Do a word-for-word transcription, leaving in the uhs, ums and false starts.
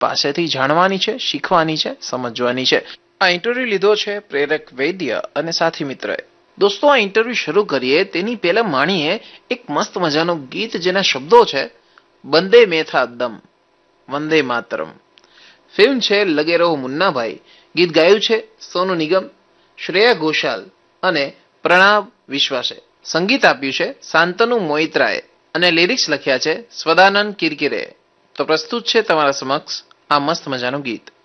પાસેથી જાણવાની છે, શીખવાની છે, સમજવાની છે. આ ઇન્ટરવ્યુ લીધો છે પ્રેરક વૈદ્ય અને સાથી મિત્રએ. દોસ્તો, આ ઇન્ટરવ્યુ શરૂ કરીએ તેની પહેલા માણીએ એક મસ્ત મજાનું ગીત જેના શબ્દો છે બંદે મેથા દમ, વંદે માતરમ. ફિલ્મ છે લગે રહો મુન્નાભાઈ. ગીત ગાયું છે સોનુ નિગમ, શ્રેયા ઘોષાલ અને પ્રણાવ વિશ્વાસે. સંગીત આપ્યું છે શાંતનુ મોઇત્રાએ અને લિરિક્સ લખ્યા છે સ્વદાનંદ કિરકિરેએ. તો પ્રસ્તુત છે તમારા સમક્ષ આ મસ્ત મજાનું ગીત.